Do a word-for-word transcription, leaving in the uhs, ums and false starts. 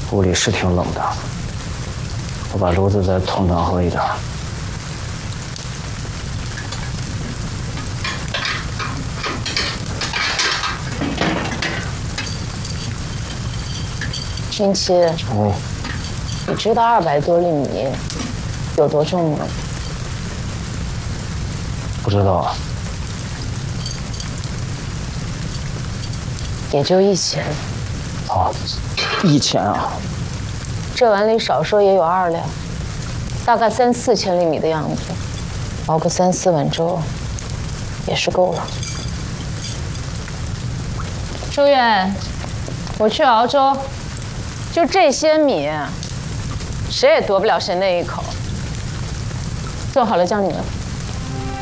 屋里是挺冷的，我把炉子再通暖和一点。 君七， 嗯， 你知道二百多粒米有多重吗？ 不知道啊。 也就一钱。 哦，一钱啊！ 这碗里少说也有二两，大概三四千粒米的样子，熬个三四碗粥，也是够了。周远，我去熬粥，就这些米，谁也夺不了谁那一口。做好了叫你们。